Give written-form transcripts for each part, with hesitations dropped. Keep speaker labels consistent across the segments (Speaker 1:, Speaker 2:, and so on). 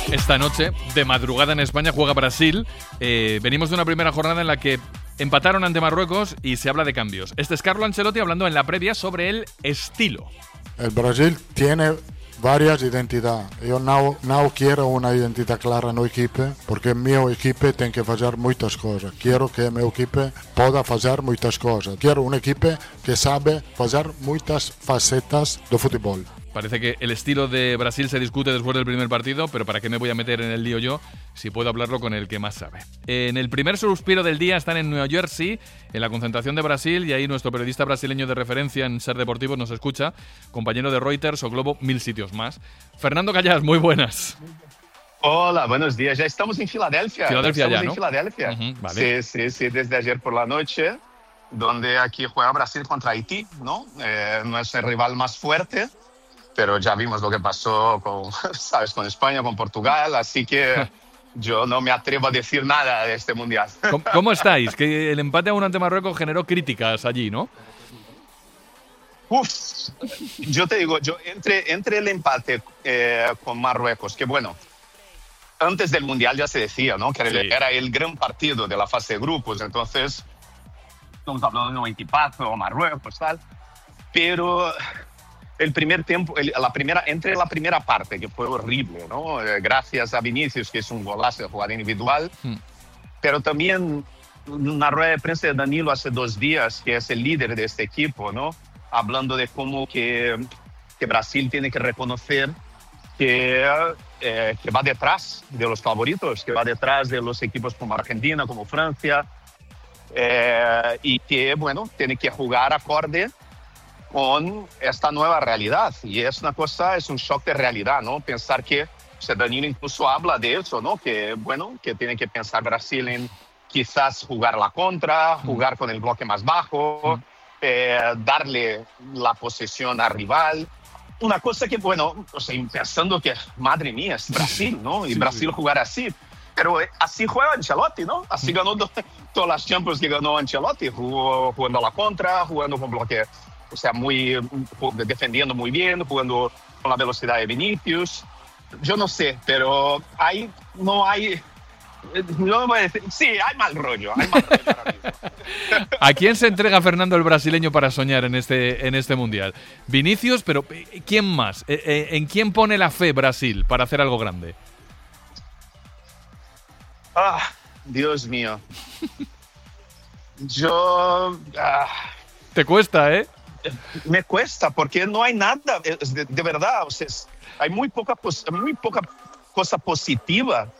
Speaker 1: Esta noche, de madrugada en España, juega Brasil. Venimos de una primera jornada en la que empataron ante Marruecos y se habla de cambios. Este es Carlo Ancelotti hablando en la previa sobre el estilo.
Speaker 2: El Brasil tiene varias identidades. Yo no quiero una identidad clara en el equipo, porque mi equipo tiene que hacer muchas cosas. Quiero que mi equipo pueda hacer muchas cosas. Quiero un equipo que sabe hacer muchas facetas de fútbol.
Speaker 1: Parece que el estilo de Brasil se discute después del primer partido, pero ¿para qué me voy a meter en el lío yo si puedo hablarlo con el que más sabe? En el primer suspiro del día están en Nueva Jersey, en la concentración de Brasil, y ahí nuestro periodista brasileño de referencia en Ser Deportivo nos escucha, compañero de Reuters o Globo, 1000 sitios más. Fernando Callas, muy buenas.
Speaker 3: Hola, buenos días. Ya estamos en Filadelfia.
Speaker 1: Filadelfia ya, ¿no?
Speaker 3: En Filadelfia.
Speaker 1: Vale.
Speaker 3: Sí, desde ayer por la noche, donde aquí juega Brasil contra Haití, ¿no? No es el rival más fuerte, pero ya vimos lo que pasó con España, con Portugal, así que yo no me atrevo a decir nada de este Mundial.
Speaker 1: ¿Cómo estáis? Que el empate a 1 ante Marruecos generó críticas allí, ¿no?
Speaker 3: Yo te digo, entre el empate con Marruecos, que bueno, antes del Mundial ya se decía, ¿no? Que era el gran partido de la fase de grupos, entonces estamos hablando de un equipazo, Marruecos, tal, pero el primer tiempo, entre la primera parte, que fue horrible, ¿no? Gracias a Vinicius, que es un golazo de jugada individual, pero también una rueda de prensa de Danilo hace 2 días, que es el líder de este equipo, ¿no? Hablando de cómo que Brasil tiene que reconocer que va detrás de los favoritos, que va detrás de los equipos como Argentina, como Francia, y que, bueno, tiene que jugar acorde con esta nueva realidad. Y es un shock de realidad, ¿no? Pensar que, Danilo incluso habla de eso, ¿no? Que, bueno, que tiene que pensar Brasil en quizás jugar la contra, jugar con el bloque más bajo, darle la posesión al rival. Una cosa que, bueno, pensando que, madre mía, es Brasil, ¿no? Y Brasil jugar así. Pero así juega Ancelotti, ¿no? Así ganó todas las Champions que ganó Ancelotti, jugando a la contra, jugando con bloque, defendiendo muy bien, jugando con la velocidad de Vinicius. Yo no sé, pero no hay... Yo no voy a decir, sí, hay mal rollo ahora mismo.
Speaker 1: ¿A quién se entrega Fernando el brasileño para soñar en este Mundial? Vinicius, pero ¿quién más? ¿En quién pone la fe Brasil para hacer algo grande?
Speaker 3: Dios mío.
Speaker 1: Te cuesta, ¿eh?
Speaker 3: Me cuesta, porque no hay nada, de verdad, hay muy poca cosa positiva.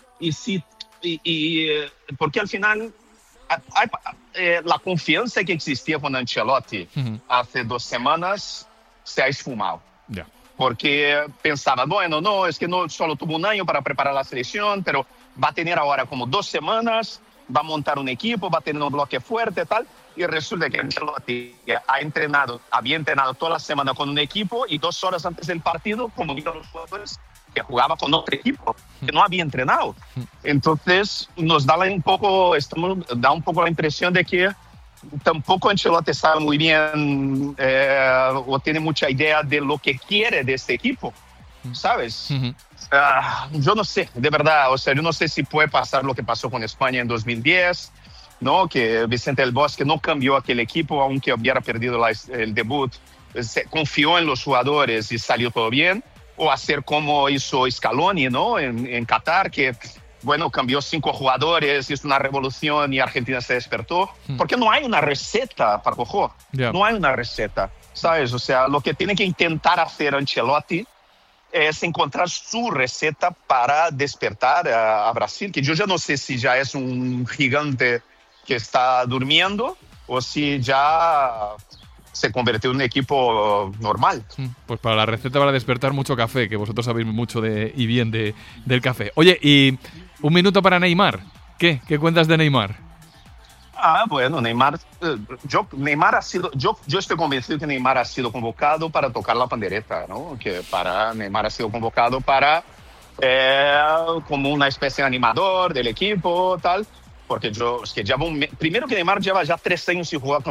Speaker 3: Porque al final la confianza que existía con Ancelotti hace 2 semanas se ha esfumado. Porque pensaba, bueno, no, es que no solo tuvo un año para preparar la selección, pero va a tener ahora como 2 semanas, va a montar un equipo, va a tener un bloque fuerte y tal. Y resulta que Ancelotti había entrenado toda la semana con un equipo y 2 horas antes del partido comunicó a los jugadores que jugaba con otro equipo, que no había entrenado. Entonces nos da un poco la impresión de que tampoco Ancelotti sabe muy bien o tiene mucha idea de lo que quiere de este equipo, ¿sabes? Yo no sé, de verdad, yo no sé si puede pasar lo que pasó con España en 2010, ¿no? Que Vicente del Bosque no cambió aquel equipo, aunque hubiera perdido el debut, confió en los jugadores y salió todo bien. O hacer como hizo Scaloni, ¿no? En Qatar, que, bueno, cambió 5 jugadores, hizo una revolución y Argentina se despertó. Porque no hay una receta, Paco. No hay una receta, ¿sabes? Lo que tiene que intentar hacer Ancelotti es encontrar su receta para despertar a Brasil, que yo ya no sé si ya es un gigante que está durmiendo o si ya se convirtió en un equipo normal.
Speaker 1: Pues para la receta para despertar, mucho café, que vosotros sabéis mucho y bien del café. Oye, y 1 minuto para Neymar. ¿Qué cuentas de Neymar?
Speaker 3: Bueno, Neymar yo estoy convencido que Neymar ha sido convocado para tocar la pandereta, ¿no? Neymar ha sido convocado para como una especie de animador del equipo, tal, porque primero que Neymar lleva ya 3 años sin jugar